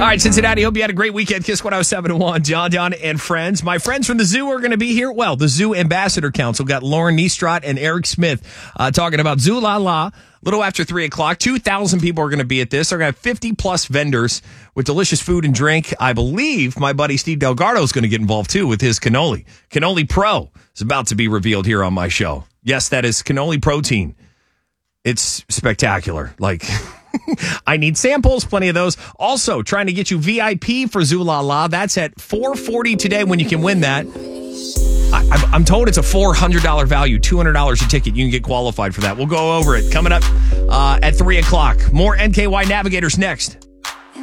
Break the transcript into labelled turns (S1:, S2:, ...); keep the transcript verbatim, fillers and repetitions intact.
S1: right, Cincinnati, hope you had a great weekend. Kiss one oh seven point one, John, John, and friends. My friends from the zoo are going to be here. Well, the Zoo Ambassador Council got Lauren Niestrot and Eric Smith uh, talking about Zoo La La. A little after three o'clock. two thousand people are going to be at this. They're going to have fifty-plus vendors with delicious food and drink. I believe my buddy Steve Delgado is going to get involved, too, with his cannoli. Cannoli Pro is about to be revealed here on my show. Yes, that is cannoli protein. It's spectacular. Like... I need samples, plenty of those. Also, trying to get you V I P for Zoo La La. That's at four forty today when you can win that. I, I'm told it's a four hundred dollars value, two hundred dollars a ticket. You can get qualified for that. We'll go over it coming up uh, at three o'clock. More N K Y Navigators next.